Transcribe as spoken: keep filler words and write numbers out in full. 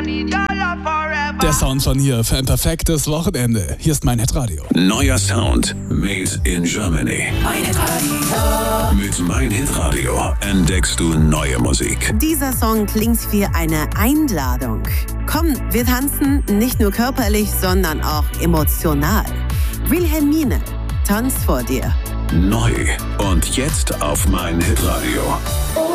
Der Sound von hier für ein perfektes Wochenende. Hier ist mein Hitradio. Neuer Sound made in Germany. Mein Hitradio. Mit Mein Hitradio entdeckst du neue Musik. Dieser Song klingt wie eine Einladung. Komm, wir tanzen nicht nur körperlich, sondern auch emotional. Wilhelmine tanzt vor dir. Neu und jetzt auf Mein Hitradio.